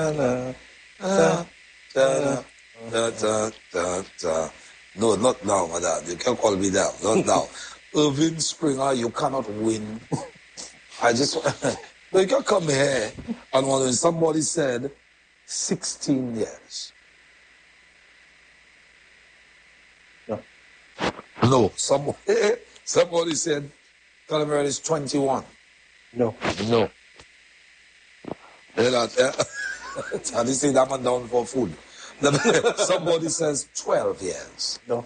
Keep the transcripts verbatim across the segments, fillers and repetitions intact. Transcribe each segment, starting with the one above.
Da, da, da, da, da, da. No, not now, my dad. You can't call me that. Not now. Irving Springer, you cannot win. I just, no, you can't come here and when somebody said sixteen years. No. No, somebody, somebody said Calamari is twenty-one. No. No. And they say that man down for food. Somebody says twelve years. No.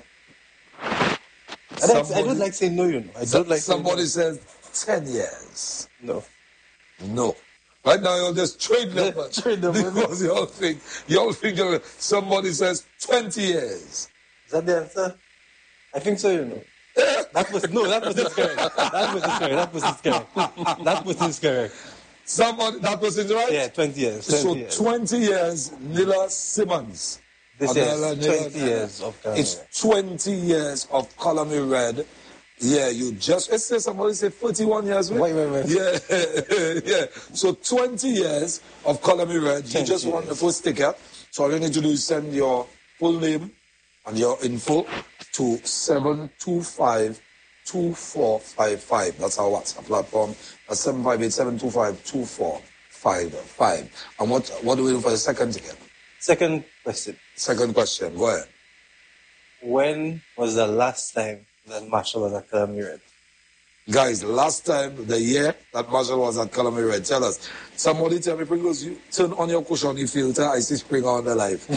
I don't, I don't like saying no, you know. I don't like Somebody saying says ten years. no. No. Right now you'll just trade them. Trade them. Because you all think, you all think uh, somebody says twenty years. Is that the answer? I think so, you know. That was, no, that was correct. That was correct. That was correct. That was correct. Somebody, that was it, right? Yeah, twenty years. twenty so years. twenty years, Nila Simmons. This Adela, is Nila, twenty years of Color It's twenty years of Color Me Red. Yeah, you just, let's say somebody say forty-one years. Right? Wait, wait, wait. Yeah, yeah. So twenty years of Color Me Red. You just want the first sticker. So all you need to do is send your full name and your info to seven two five two four five five. That's our WhatsApp platform. That's seven five eight seven two five two four five five. And what, what do we do for the second ticket? Second question. Second question. Go ahead. When was the last time that Marshall was at Color Me Red? Guys, last time, the year that Marshall was at Color Me Red, tell us. Somebody tell me, Pringles, you turn on your cushiony filter, I see Springer on the live.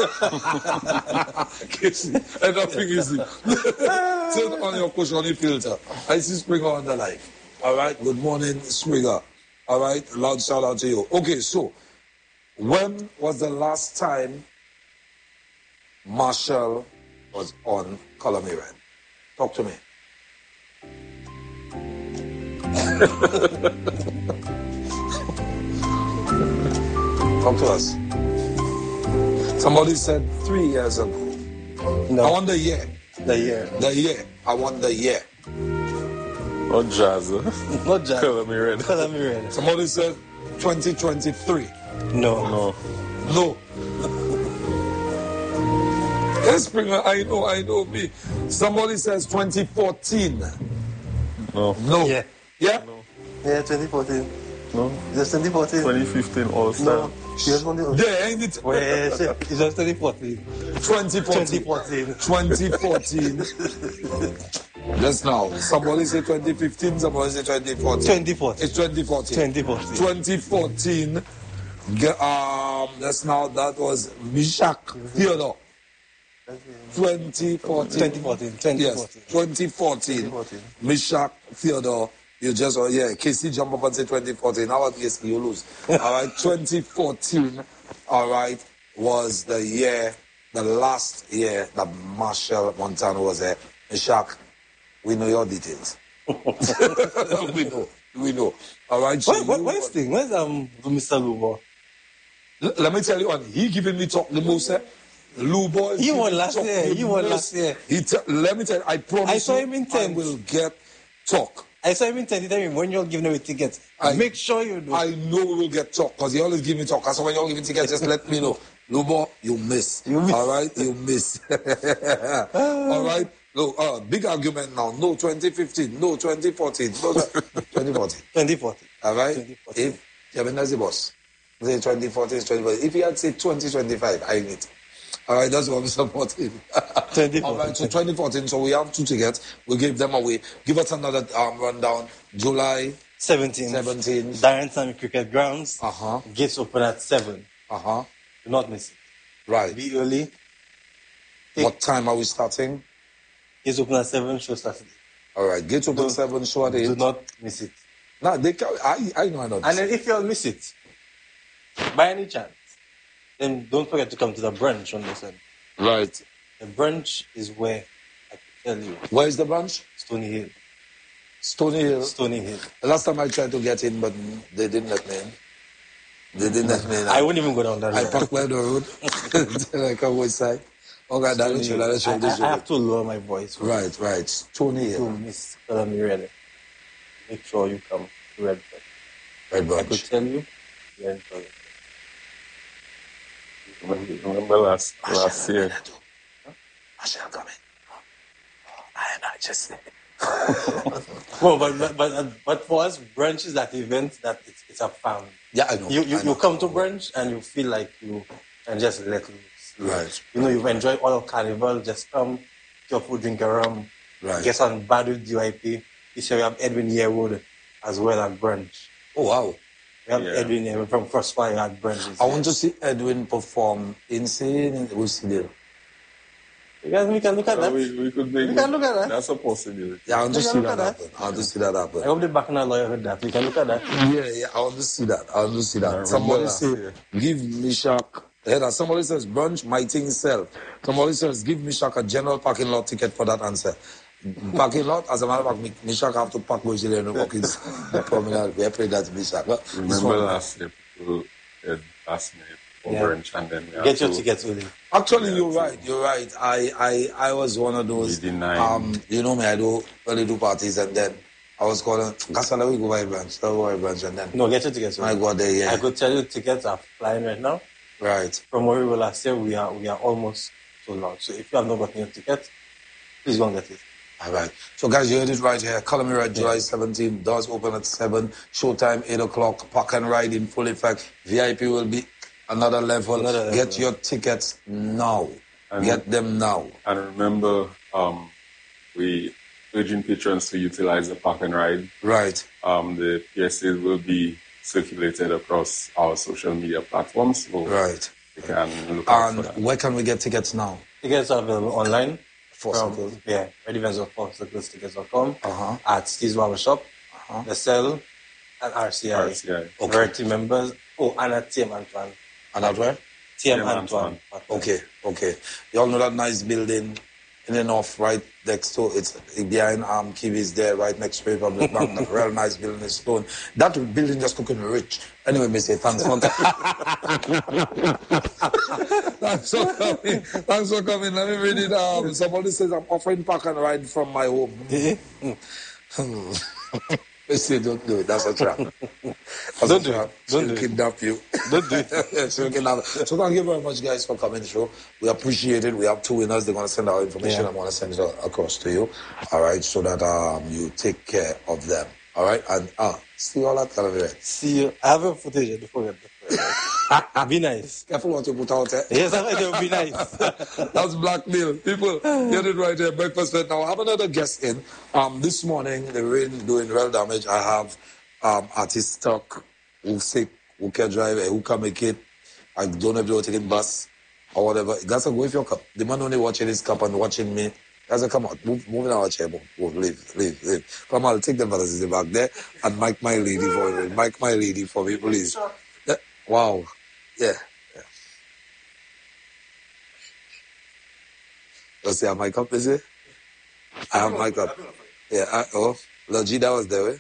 And nothing easy. Turn on your cushiony filter, I see Springer on the live. All right, good morning, Springer. All right, loud shout out to you. Okay, so, when was the last time Marshall was on Color Me Red? Talk to me. Talk to us. Somebody said three years ago. No. I want the year. The year. The year. I want the year. Not jazz. Huh? Not jazz. Color Me Red. Color Me Red. Somebody said twenty twenty-three. No. No. No. Yes, Springer, I know, I know me. Somebody says twenty fourteen. No. No. Yeah. Yeah? No. Yeah, twenty fourteen. No. Just twenty fourteen. twenty fifteen All Star. No. She was on the. There, ain't it? Wait, it was twenty fourteen. twenty twenty fourteen. fourteen. twenty fourteen. Just now. Somebody say twenty fifteen, somebody say twenty fourteen. twenty fourteen. It's twenty fourteen. twenty fourteen. twenty fourteen. Ge- Um, that's now, that was Mishak Theodore. twenty fourteen. twenty fourteen. twenty fourteen. Yes, twenty fourteen. twenty fourteen. Mishak Theodore. You just, oh yeah, K C jump up and say twenty fourteen. How about K C? You lose. All right, twenty fourteen, all right, was the year, the last year that Marshall Montano was there. Mishak, we know your details. we know, we know. All right. So What, what, you- what is the thing? Where's um Mister Lubo? L- let me tell you one. He giving me talk the most. Eh? Lou boy. He won last year. He won last year. He te- let me tell you. I promise. I saw you, him in I tent. will get talk. I saw him in ten time when you're giving away tickets. I- Make sure you do. I know we will get talk because he always give me talk. So when you're giving tickets, just let me know. Lubo, you miss. You miss. All right, you miss. All right. No, uh, big argument now. No, twenty fifteen. No, twenty fourteen. No, twenty fourteen. twenty fourteen. All right. twenty fourteen. If Jabin the boss, say twenty fourteen is twenty fourteen. If he had said twenty twenty-five, I need. All right, that's what I'm supporting. twenty fourteen. All right, so twenty fourteen. So we have two tickets. We give them away. Give us another um, rundown. July seventeen. seventeen. Darren Sammy Cricket Grounds. Uh huh. Gates open at seven. Uh huh. Do not miss it. Right. Be early. Take- What time are we starting? Gates open at seven. Show Saturday. All right. Get open Do- seven. Show at Do eight. not miss it. No, they can, I I know I know. And then if you all miss it, by any chance, then don't forget to come to the brunch on this end. Right. The brunch is where I can tell you, Where is the branch? Stony Hill. Stony Hill. Stony Hill. The last time I tried to get in, but they didn't let me in. They didn't let me in. I wouldn't even go down that I road. park by the road. Then I come which side. Okay, that is Stony that Hill. is I, this I, I have to lower my voice. Right, right. Stony To Hill. miss Color Me Red. Make sure you come to Red. Right, I could branch. tell you, you're in for it. Remember last last year? I shall come in. I am not just Well, but but but, but for us, brunch is that event that it's, it's a family. Yeah, I know. You you, I know. you come to brunch and you feel like you can just let loose. Right. You know, you've enjoyed all of Carnival. Just come, get your food, drink a rum. Right. Get on bad with D Y P. This year we have Edwin Yearwood as well at brunch. Oh, wow. We have Yeah. Edwin Yearwood from Crossfire at brunch. this I year. want to see Edwin perform insane in Wusidale. You guys, we can look at Uh, that. we, we could make We can look at that. That's a possibility. Yeah, I want to Yeah, see look that at that. happen. I want to see that happen. I hope the bacchanal lawyer heard that. We can look at that. Yeah, yeah, I want to see that. I want to see I that. remember Somebody last say, year. give Mishak. Yeah, somebody says, brunch, my thing sell. Somebody says, give Mishak a general parking lot ticket for that answer. Parking lot, as a matter of fact, Mishak have to park where they don't walk in the promenade. We pray that Mishak. But this Remember one- last year, people had asked me for Yeah. brunch and then we had Get your to- tickets early. Actually, Yeah, you're so- right. You're right. I, I, I was one of those. We denied. Um, you know me. I do really do parties, and then I was calling. Gasala, we go by branch. Let go by branch, and then No, get your tickets I early. got there. Yeah. I could tell you tickets are flying right now. Right. From where we were last year, we are we are almost sold out. So if you have not gotten your ticket, please go and get it. All right. So, guys, you heard it right here. Column Ride, July seventeenth. Doors open at seven. Showtime, eight o'clock. Park and ride in full effect. V I P will be another level. Another level. Get your tickets now. And- Get them now. And remember, um, we urging patrons to utilize the park and ride. Right. Um, the P S As will be circulated across our social media platforms, so Right. you can look out And for that. where can we get tickets now? Tickets are available online For from circles. yeah, red events dot com, circles tickets dot com, Uh-huh. at Steve's Barber Shop, Uh-huh. the cell, and R C I. R C I. Okay. Variety members. Oh, and at T M Antoine. And that where? T M T M Antoine. Okay, okay. You all know that nice building in the north, right next to it's behind um Kiwis there, right next to Republic Bank. That real nice building is stone. That building just looking rich. Anyway, me say thanks for thanks for coming. Thanks for coming. Let me read it. Um, somebody says I'm offering park and ride from my home. They say don't do it. That's a trap. That's Don't a do it. trap. Don't She'll do it. kidnap you. Don't do it. So, we can have- so thank you very much, guys, for coming through. We appreciate it. We have two winners. They're going to send our information. Yeah. I'm going to send it across to you. All right, so that um you take care of them. All right, and uh, see you all at Calvary. See you. I have a footage before we before- Be nice. Careful what you put out there. Yes, I will be nice. That's blackmail. People, get it right here. Breakfast right now. I have another guest in. Um, this morning, the rain doing real damage. I have um artist stuck who sick, who can drive, who can make it. I don't know if they're taking bus or whatever. Guys, go with your cup. The man only watching his cup and watching me. Guys, come out. Move, move in our chair. Move, move, leave, leave, leave. Come on, take the brothers back there and mic my lady for me. Mic my lady for me, please. Yeah. Wow. Yeah. yeah. Let's see, I have my cup, is it? I have my cup. Yeah, I, oh, Logi, that was there, eh?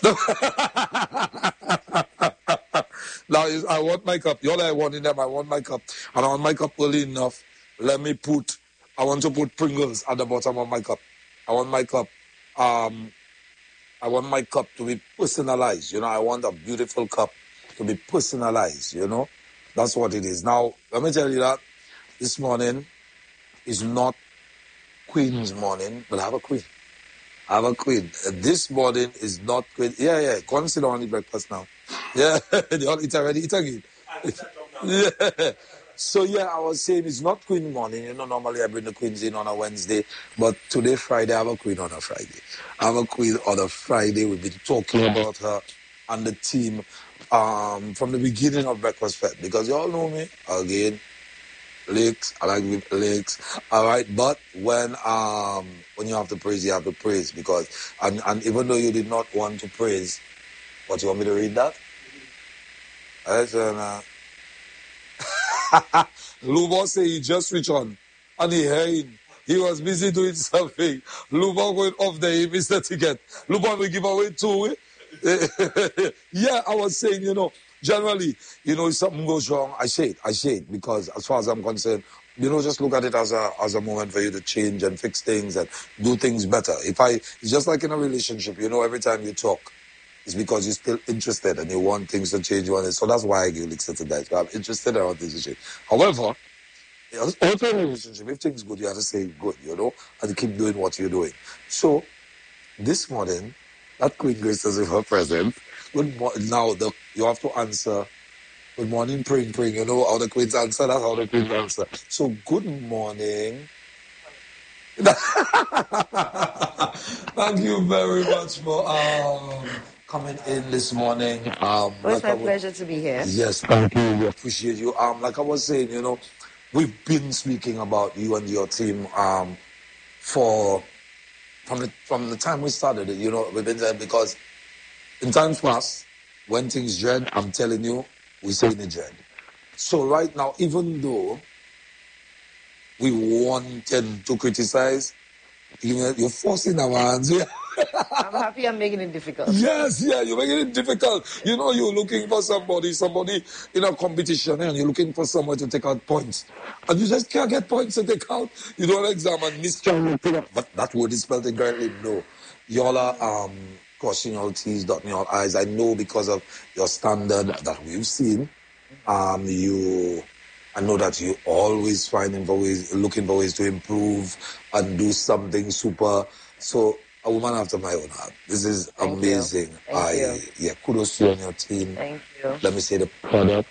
Now, is- I want my cup. All I want in them, I want my cup. And I want my cup early enough. Let me put, I want to put Pringles at the bottom of my cup. I want my cup, um, I want my cup to be personalized. You know, I want a beautiful cup to be personalized, you know? That's what it is. Now, let me tell you that this morning is not Queen's morning, but I have a queen. I have a queen. Uh, This morning is not queen. Yeah, yeah. Go and sit down and eat breakfast now. Yeah, they all eat already. Eat again. Yeah. So, yeah, I was saying it's not queen morning. You know, normally I bring the queens in on a Wednesday, but today, Friday, I have a queen on a Friday. I have a queen on a Friday. We've been talking about her and the team um, from the beginning of Breakfast Fed, because you all know me, again, Licks, I like with licks. All right, but when um when you have to praise, you have to praise, because and, and even though you did not want to praise, what, you want me to read that? Listen, uh, Lubo say he just reached on and he heard him. He was busy doing something. Lubo going off there, he missed the ticket. Lubo will give away two. eh? Yeah, I was saying, you know, generally, you know, if something goes wrong, I say it, I say it, because as far as I'm concerned, you know, just look at it as a as a moment for you to change and fix things and do things better. If I, it's just like in a relationship, you know, every time you talk, It's because you're still interested and you want things to change. You want it. So that's why I give Elixir to that. I'm interested and I want things to change. However, also in a relationship, if things good, you have to say good, you know, and keep doing what you're doing. So this morning, that Queen Grace is her present. Good mo- now the, you have to answer. Good morning, praying, praying. You know how the Queens answer. That's how the Queens answer. So good morning. Thank you very much for um, coming in this morning. Um, well, it's like my I pleasure to be here. Yes, thank you. We appreciate you. Um, like I was saying, you know, we've been speaking about you and your team um, for from the from the time we started it. You know, we've been there because in times past, when things dread, I'm telling you, we say in the dread. So right now, even though we wanted to criticize, you, you're forcing our hands. I'm happy I'm making it difficult. Yes, yeah, you're making it difficult. You know, you're looking for somebody, somebody in a competition, and you're looking for someone to take out points. And you just can't get points to take out. You don't examine this child. But that word is spelled incorrectly. No. Y'all are um, crossing your T's, dotting your I's. I know because of your standard that we've seen. Um, you, I know that you always finding for ways, looking for ways to improve and do something super. So, a woman after my own heart. This is Thank amazing. You. Thank I you. yeah, kudos to you and your team. Thank you. Let me say the product,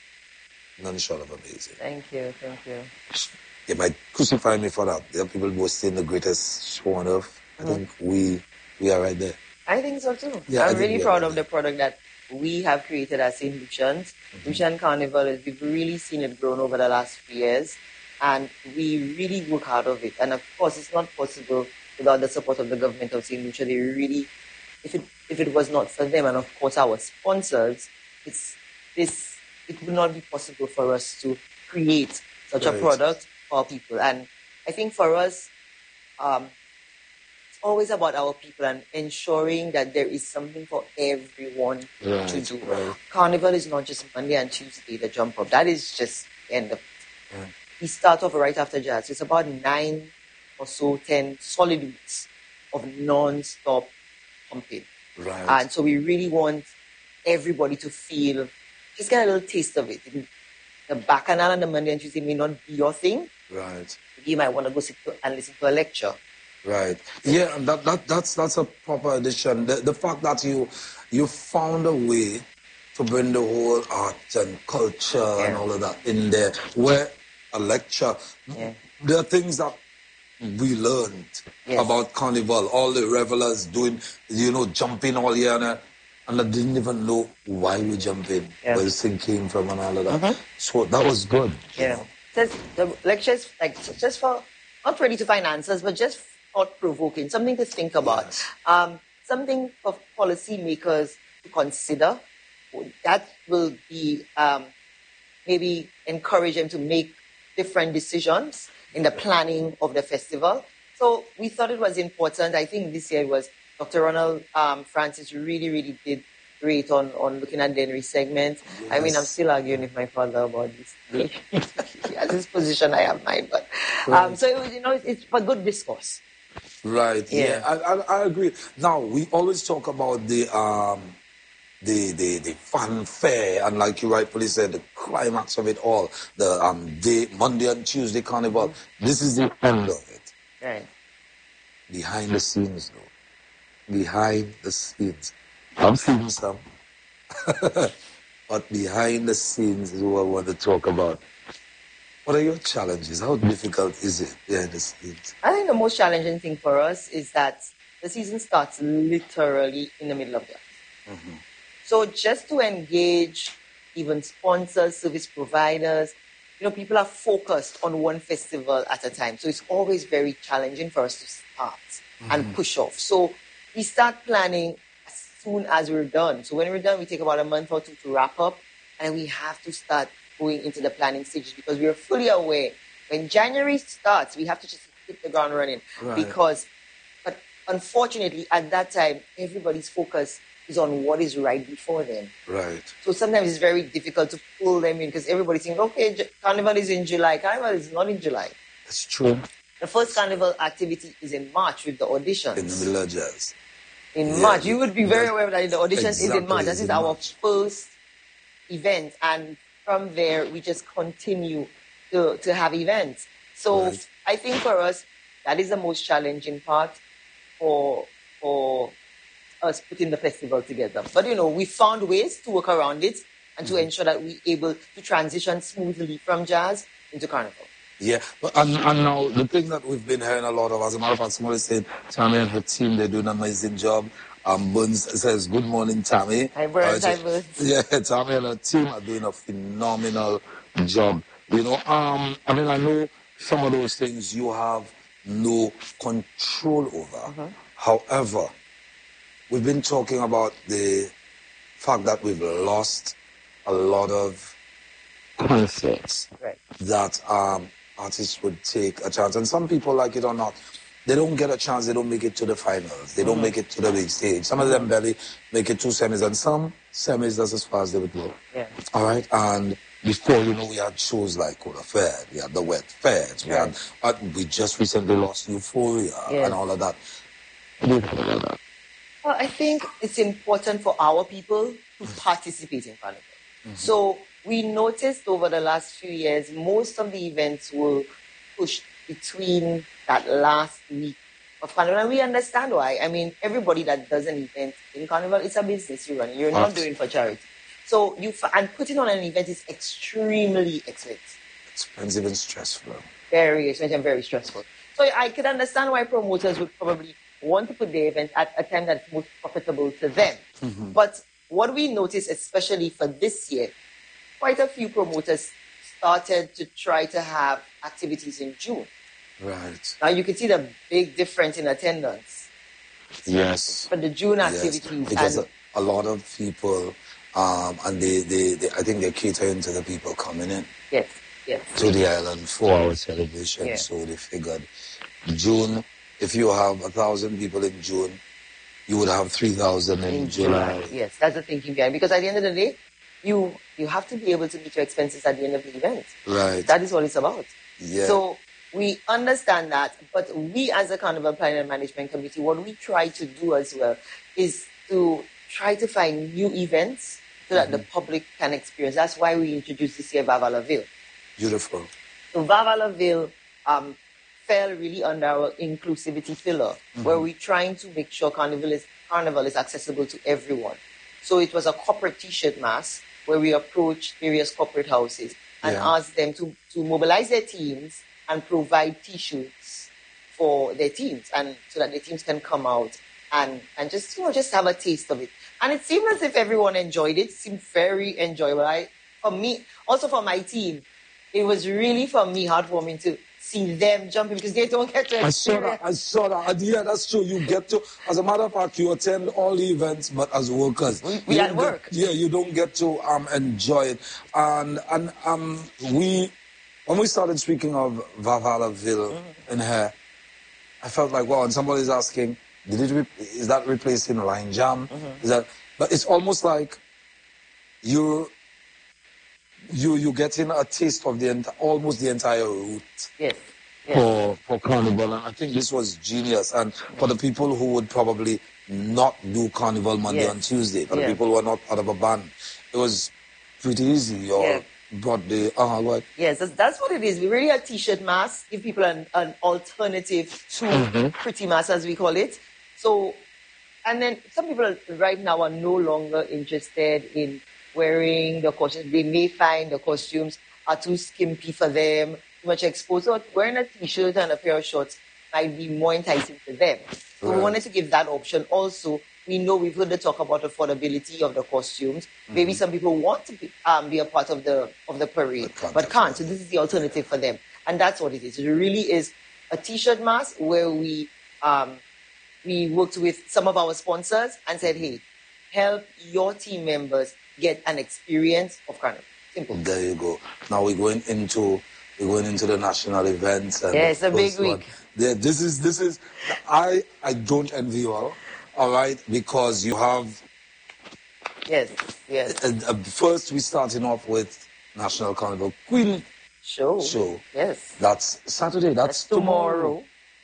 none short of amazing. Thank you. Thank you. They might crucify me for that. There are people boasting the greatest show on earth. I mm-hmm. think we we are right there. I think so too. Yeah, I'm really proud right of there. The product that we have created as Saint Lucians. Mm-hmm. Lucian Carnival is, we've really seen it grown over the last few years, and we really work hard of it. And of course, it's not possible without the support of the government of Saint Lucia. They really, if it if it was not for them, and of course our sponsors, it's this it would not be possible for us to create such right. a product for people. And I think for us, um, it's always about our people and ensuring that there is something for everyone right. to do. Right. Carnival is not just Monday and Tuesday, the jump up. That is just the end of it. Right. We start off right after jazz. It's about nine or so, ten solid weeks of non-stop pumping. Right. And so we really want everybody to feel, just get a little taste of it. The bacchanal on the Monday and Tuesday may not be your thing. Right. You might want to go sit to, and listen to a lecture. Right. Yeah, and that, that that's that's a proper addition. The, the fact that you you found a way to bring the whole art and culture yeah. and all of that in there, where a lecture, yeah. there are things that we learned yes. about Carnival, all the revelers doing, you know, jumping all year, and, and I didn't even know why we jumping, yes. where the thing came from and all of that. Mm-hmm. So that was good. Yeah. Just, the lectures, like, just for, not ready to find answers, but just thought-provoking, something to think about, yes. um, something for policymakers to consider. That will be, um, maybe encourage them to make different decisions in the planning of the festival. So we thought it was important. I think this year was Doctor Ronald um, Francis really, really did great on, on looking at the Henry segment. Yes. I mean, I'm still arguing with my father about this. He has his position, I have mine. But right. um, so, it was, you know, it's, it's a good discourse. Right, yeah, yeah I, I, I agree. Now, we always talk about the... Um, The, the the fanfare, and like you rightfully said, the climax of it all, the um day, Monday and Tuesday Carnival. Mm-hmm. This is the end of it. Right. Behind the scenes, though. Behind the scenes. I've seen some. But behind the scenes is what I want to talk about. What are your challenges? How difficult is it behind the scenes? I think the most challenging thing for us is that the season starts literally in the middle of the earth. Mm-hmm. So just to engage even sponsors, service providers, you know, people are focused on one festival at a time. So it's always very challenging for us to start mm-hmm. and push off. So we start planning as soon as we're done. So when we're done, we take about a month or two to wrap up, and we have to start going into the planning stages because we are fully aware when January starts, we have to just hit the ground running. Right. Because, but unfortunately, at that time, everybody's focus is on what is right before them. Right. So sometimes it's very difficult to pull them in because everybody's thinking, okay, J- Carnival is in July. Carnival is not in July. That's true. The first Carnival activity is in March with the auditions. In the middle of jazz. in Yeah, March. You would be very that- aware that the audition is in exactly, March. That it's is in our March. first event, and from there we just continue to, to have events. So Right. I think for us, that is the most challenging part for for us putting the festival together. But you know, we found ways to work around it and to ensure that we're able to transition smoothly from jazz into carnival. Yeah, but and, and now the thing that we've been hearing a lot of, as a matter of fact, somebody said, Tammy and her team, they do an amazing job. Um, Burns says, good morning, Tammy. Hi, Burns. Uh, Hi, Burns. Yeah, Tammy and her team are doing a phenomenal job. You know, um, I mean, I know some of those things you have no control over. However, we've been talking about the fact that we've lost a lot of concerts Right. that um, artists would take a chance. And some people, like it or not, they don't get a chance. They don't make it to the finals. They don't make it to the big stage. Some of them barely make it to semis, and some semis, that's as far as they would go. Yeah. All right. And before, you know, we had shows like Cola Fair, we had the Wet Fairs, we Right. had, uh, we just recently lost Euphoria Yes. and all of that. What do you think about that? Well, I think it's important for our people to participate in carnival. So we noticed over the last few years, most of the events were pushed between that last week of carnival. And we understand why. I mean, everybody that does an event in carnival, it's a business you run. You're not Absolutely. doing it for charity. So you f- and putting on an event is extremely expensive. Expensive and stressful. Very expensive and very stressful. So I could understand why promoters would probably want to put their event at a time that's most profitable to them. But what we noticed, especially for this year, quite a few promoters started to try to have activities in June. Right. Now you can see the big difference in attendance Yes. for the June Yes, activities. because and a, a lot of people, um, and they, they, they, I think they're catering to the people coming in yes, yes, to the island for our celebration. Yeah. So they figured June, if you have a thousand people in June, you would have three thousand in, in July. July. Yes, that's the thinking behind. Because at the end of the day, you you have to be able to meet your expenses at the end of the event. Right. That is what it's about. Yeah. So we understand that, but we as a Carnival Planning and Management Committee, what we try to do as well is to try to find new events so that the public can experience. That's why we introduced this year Vava La Ville. Beautiful. So Vava La Ville um, fell really under our inclusivity pillar, where we're trying to make sure Carnival is, Carnival is accessible to everyone. So it was a corporate T-shirt mass where we approached various corporate houses and Yeah. asked them to, to mobilize their teams and provide T-shirts for their teams, and so that the teams can come out and, and just, you know, just have a taste of it. And it seemed as if everyone enjoyed it. It seemed very enjoyable. I, for me, also for my team, it was really, for me, heartwarming to see them jumping because they don't get to I saw experience. that. I saw that. And yeah, that's true. You get to, as a matter of fact, you attend all the events, but as workers, We- we you at don't work. Get, yeah, you don't get to um enjoy it. And and um we, when we started speaking of Vava La Ville Mm-hmm. in here, I felt like wow. And somebody's asking, did it? Re- is that replacing Line Jam? Mm-hmm. Is that? But it's almost like you. You you getting a taste of the ent- almost the entire route Yes. Yes. for for Carnival, and I think this was genius. And for the people who would probably not do Carnival Monday Yes. on Tuesday, for Yeah. the people who are not part of a band, it was pretty easy. You Yeah. brought the uh what? Yes, that's, that's what it is. We really a T-shirt mass, give people an, an alternative to pretty mass, as we call it. So, and then some people right now are no longer interested in wearing the costumes. They may find the costumes are too skimpy for them, too much exposed. So wearing a T-shirt and a pair of shorts might be more enticing to them. So we Right. wanted to give that option. Also, we know we've heard the talk about affordability of the costumes. Maybe some people want to be, um, be a part of the of the parade, But can't but can't. afford So this is the alternative for them, and that's what it is. It really is a T-shirt mass where we um, we worked with some of our sponsors and said, "Hey, help your team members get an experience of Carnival." Simple. There you go. Now we're going into we're going into the national events. And Yeah, it's the a big first one- week. Yeah, this is this is I I don't envy you all. All right, because you have Yes, yes. uh, uh, first we starting off with National Carnival Queen Show. Show. Yes. That's Saturday. That's, That's tomorrow.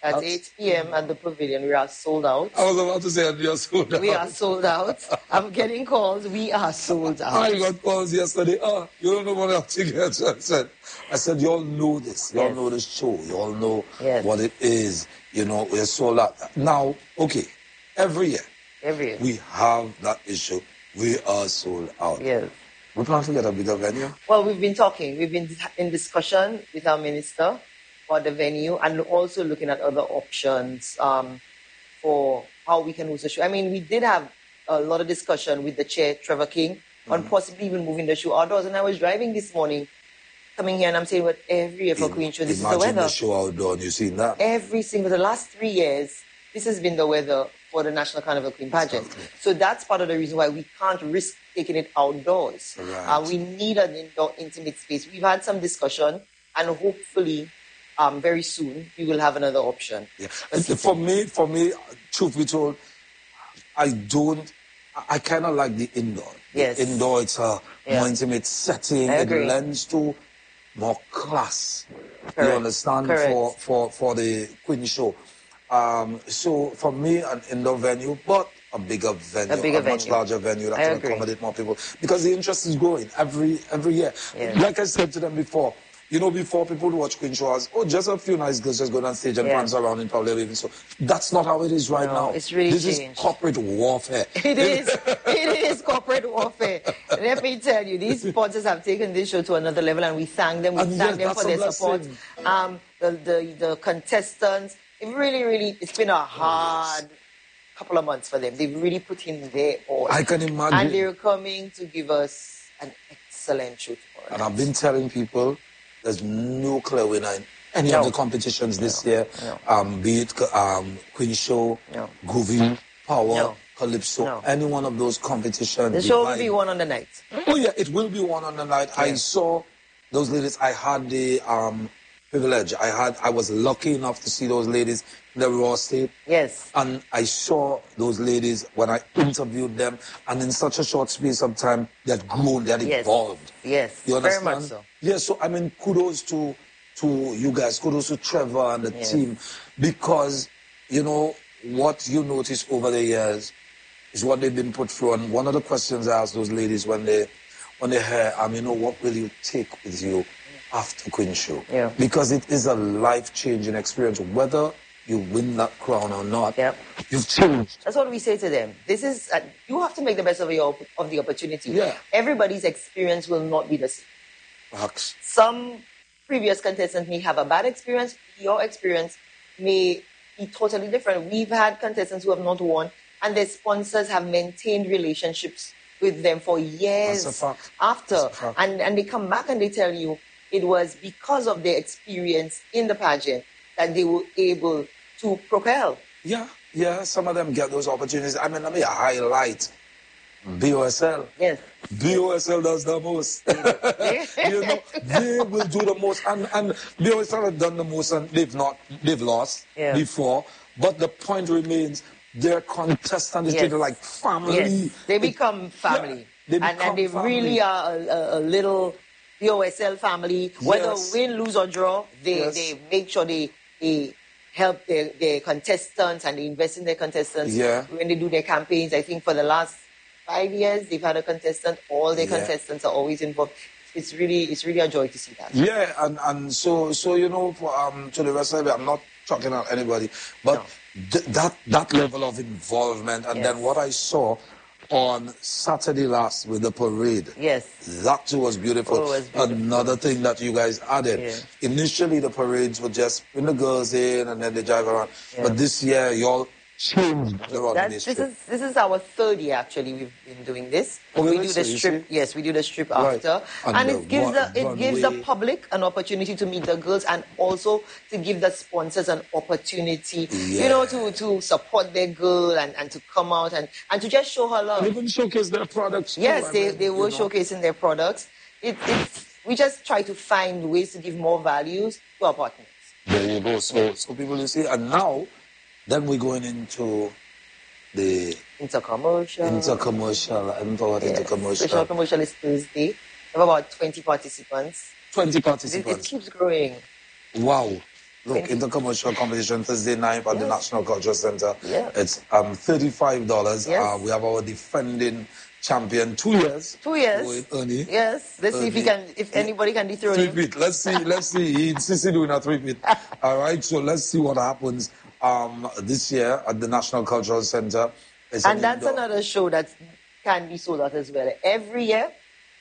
at That's- eight p.m. at the pavilion. We are sold out. I was about to say, and you're sold out. We are sold out. I'm getting calls. We are sold out. I got calls yesterday. Ah, you don't know what else to get. So I said, I said, you all know this. You all Yes. know this show. You all know Yes. what it is. You know, we're sold out. Now, okay, every year Every year. we have that issue. We are sold out. Yes. We plan to get a bigger venue. Well, we've been talking. We've been in discussion with our minister for the venue and also looking at other options um, for how we can host the show. I mean, we did have a lot of discussion with the chair, Trevor King, Mm-hmm. on possibly even moving the show outdoors. And I was driving this morning, coming here, and I'm saying, what every year for Queen Show, this is the Imagine weather. the show outdoor and you seen that. Every single, the last three years, this has been the weather for the National Carnival Queen pageant. Exactly. So that's part of the reason why we can't risk taking it outdoors. Right. Uh, we need an indoor intimate space. We've had some discussion, and hopefully, um, very soon, we will have another option. Yeah. And For me, for me, truth be told, I don't. I kind of like the indoor. The Yes. Indoor, it's a Yeah. more intimate setting. I It agree. lends to more class. You Correct. understand? Correct. For for for the Queen Show. Um, so for me, an indoor venue, but a bigger venue, A bigger much venue. larger venue that I can agree. accommodate more people, because the interest is growing every every year. Yeah. Like I said to them before, you know, before people would watch Queen Show as, oh, just a few nice girls just go on stage and Yeah. prance around in public. Even so, that's not how it is right No, now. it's really this changed. is corporate warfare. It is. It is corporate warfare. Let me tell you, these sponsors have taken this show to another level, and we thank them. We And thank yes, them for that's their a support. blessing. Um, the, the the contestants. It really, really, it's been a hard couple of months for them. They've really put in their all. I can imagine. And they're coming to give us an excellent show tomorrow. And I've been telling people there's no clear winner in any No. of the competitions this year. No. Um, be it um, Queen Show, No. Groovy, Power, No. Calypso, No. any one of those competitions. The show will Divide. be one on the night. Oh yeah, it will be one on the night. I Yeah. saw those ladies. I had the um, privilege. I had. I was lucky enough to see those ladies in the raw state. Yes. And I saw those ladies when I interviewed them, and in such a short space of time, they had grown, they had Yes. evolved. Yes. You Very understand? much so. Yeah, so I mean, kudos to to you guys, kudos to Trevor and the Yes. team, because you know what you notice over the years is what they've been put through. And one of the questions I asked those ladies when they when they hear, um, you know, what will you take with you after Queen Show? Yeah. Because it is a life changing experience, whether you win that crown or not. Yep. You've changed. That's what we say to them. This is uh, you have to make the best of your of the opportunity. Yeah. Everybody's experience will not be the same. Facts. Some previous contestants may have a bad experience. Your experience may be totally different. We've had contestants who have not won, and their sponsors have maintained relationships with them for years That's a fact. after. That's a fact. And and they come back and they tell you it was because of their experience in the pageant that they were able to propel. Yeah, yeah, some of them get those opportunities. I mean, let me highlight B O S L. Yes. B O S L does the most. You know, they will do the most. And, and B O S L have done the most, and they've not, they've lost Yeah. before. But the point remains, their contestant is Yes. treated like family. Yes, they It- become family. Yeah, they and, become and they family. really are a, a, a little B O S L family. Whether Yes. win, lose, or draw, they, Yes. they make sure they, they help their, their contestants and they invest in their contestants Yeah. when they do their campaigns. I think for the last five years, they've had a contestant. All their Yeah. contestants are always involved. It's really, it's really a joy to see that. Yeah, and, and so so you know, for, um, to the rest of it, I'm not talking at anybody, but th- that that level of involvement, and Yes. then what I saw on Saturday last with the parade, Yes. that too was beautiful. Oh, it was beautiful. Another thing that you guys added. Yeah. Initially, the parades would just bring the girls in and then they drive around. Yeah. But this year, y'all changed the road That, this this trip. is this is our third year actually. We've been doing this. Oh, we really? do the So you strip. see? Yes, we do the strip Right. after, And and the it gives run- the it gives the runway. public an opportunity to meet the girls, and also to give the sponsors an opportunity, you know, to to support their girl and, and to come out and, and to just show her love. And even showcase their products. too, Yes, I they, mean, they you were know. showcasing their products. It, it's we just try to find ways to give more values to our partners. There you go. So, so people will see. And now, then we're going into the Intercommercial. intercommercial, empowered Yes. intercommercial. Special commercial is Thursday. We have about twenty participants. twenty It, it participants. keeps growing. Wow. Look, intercommercial competition Thursday night at Yes. the National Cultural Center. Yeah. It's um thirty-five dollars. Yes. Uh, we have our defending champion, two years. Two years. Going, Ernie. Yes. Let's see if he Ernie. can, if anybody can dethrone Three him. feet. Let's see. Let's see. He insisted doing a three feet. All right. So let's see what happens um this year at the National Cultural Center. It's And an that's indoor- another show that can be sold out as well. Every year,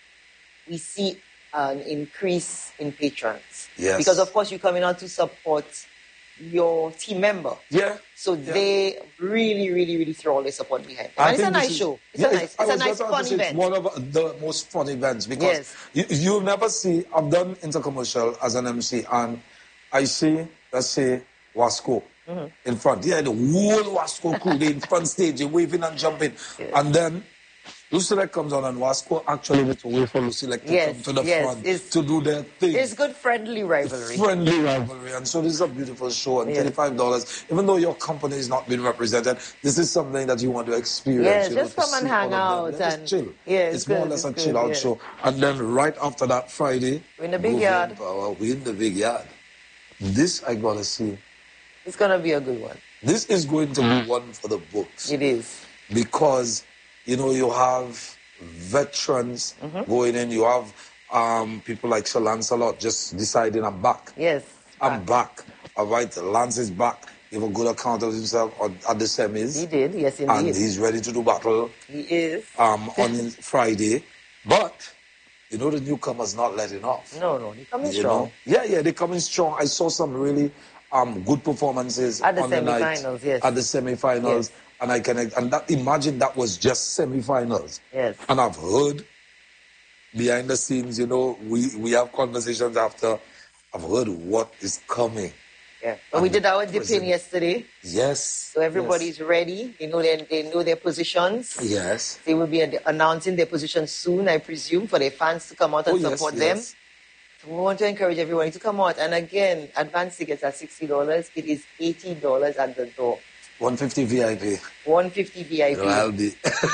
we see an increase in patrons. Yes. Because, of course, you're coming out to support your team member. Yeah. So Yeah. they really, really, really throw all their support behind it. I And it's a think this nice is- show. It's yeah, a nice, I it's a was nice just about to fun say event. It's one of the most fun events because Yes. you, you'll never see, I've done intercommercial as an M C and I see, let's say, Wasco Mm-hmm. in front. Yeah, the whole Wasco crew, they in front stage, they waving and jumping. Yes. And then Lucilec comes on and Wasco actually needs to wait for Lucilec to Yes, come to the yes, front it's- to do their thing. It's good friendly rivalry. Friendly rivalry, and so this is a beautiful show. And Yes. thirty-five dollars, even though your company is not being represented, this is something that you want to experience. Yes, you know, just to come and see hang all of them. out Yeah, just and- chill. yeah, it's it's more or good, less a it's chill good, out yeah. show. And then right after that, Friday, We're in the big Groove yard. Power, we in the big yard. This I gotta see. It's going to be a good one. This is going to be one for the books It is. because you know you have veterans Mm-hmm. going in. You have um, people like Sir Lancelot just deciding I'm back. Yes. I'm back. All right, Lance is back. He have a good account of himself on, at the semis. He did. Yes, And indeed. he's ready to do battle He is. um, on Friday. But, you know, the newcomers not letting off. No, no. He's coming You strong. know? Yeah, yeah, they're coming strong. I saw some really um, good performances At the on the night. semi-finals, yes. At the semi-finals. Yes. And I can, and that, imagine that was just semi-finals. Yes. And I've heard behind the scenes, you know, we, we have conversations after. I've heard what is coming. Yeah. But we did our dipping Present. yesterday. Yes. So everybody's ready. They know their, they know their positions. Yes. They will be ad- announcing their positions soon, I presume, for their fans to come out and Oh, yes, support yes. them. So we want to encourage everybody to come out. And again, advance tickets are sixty dollars. It is eighty dollars at the door. one fifty V I P. one hundred fifty V I P. No, I'll be.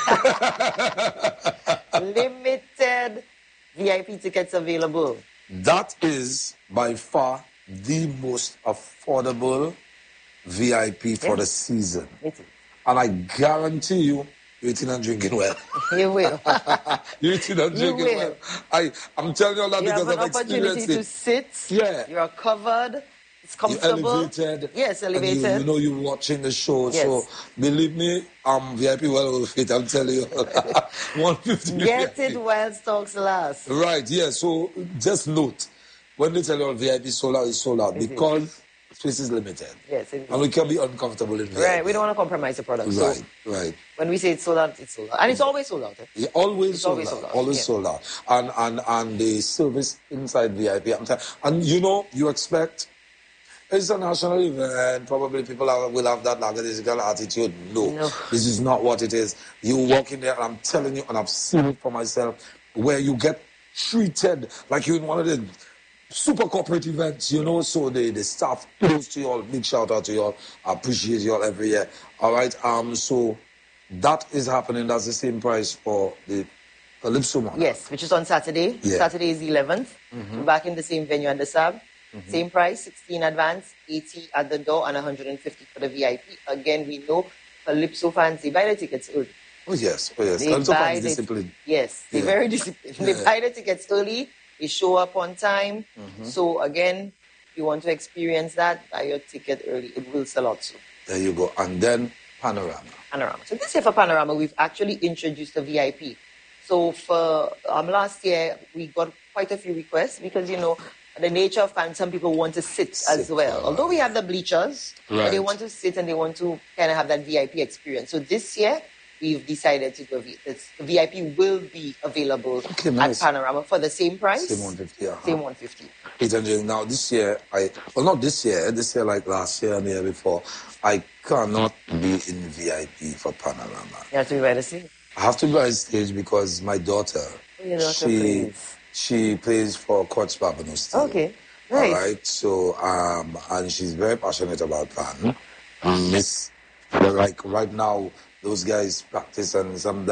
Limited V I P tickets available. That is by far the most affordable V I P for Yeah. the season. It is. And I guarantee you, you're eating and drinking well. You will. You're eating and You drinking will. well. I, I'm telling you all that You have because an I've opportunity experienced to it. sit. Yeah. You are covered. It's You're comfortable. elevated. Yes, and you- elevated. You, know you're watching the show. Yes. So believe me, I'm V I P well worth it. I'm telling you. one hundred fifty Get V I P. it while stocks last. Right, yeah. So just note, when they tell you V I P sold out, it's sold out It is. because space is limited. Yes, it is. And we can be uncomfortable in V I P. Right, we don't want to compromise the product. Right, So right. when we say it's sold out, it's sold out. And it's always sold out. Eh? Yeah, always It's sold always out. sold out, Always yeah. sold out. And, and, and the service inside V I P. I'm telling and you know, you expect, it's a national event. Probably people are, will have that lackadaisical attitude. No, No. this is not what it is. You walk in there, and I'm telling you, and I've seen it for myself, where you get treated like you're in one of the super corporate events, you know. So the, the staff close to you all. Big shout out to you all. I appreciate you all every year. All right. Um. So that is happening. That's the same price for the Calypso Monarch. Yes, which is on Saturday. Yeah. Saturday is the eleventh. We're back in the same venue at the Sab. Same price, sixteen advance, eighty at the door, and one hundred fifty for the V I P. Again, we know Calypso fans, they buy the tickets early. Oh yes. Oh yes. They Calypso buy fans the- discipline. Yes, they're Yeah. very disciplined. They Yeah. buy the tickets early. They show up on time. So again, if you want to experience that, buy your ticket early. It will sell out soon. There you go. And then Panorama. Panorama. So this year for Panorama, we've actually introduced the V I P. So for um, last year, we got quite a few requests because, you know, the nature of fans, some people want to sit, as Sit, well. uh, Although we have the bleachers, but they Right. want to sit and they want to kind of have that V I P experience. So this year, we've decided to go, V- this V I P will be available Okay, nice. at Panorama for the same price. Same one fifty. Uh-huh. Same one fifty. Eight hundred. Now this year, I well not this year. This year, like last year and the year before, I cannot be in V I P for Panorama. You have to be by the scene. I have to be on stage because my daughter, Oh, your daughter she plays. she plays for Coach Babano Steel. Okay, All nice. right. So um, and she's very passionate about Pan. Miss, like right now, those guys practice and some.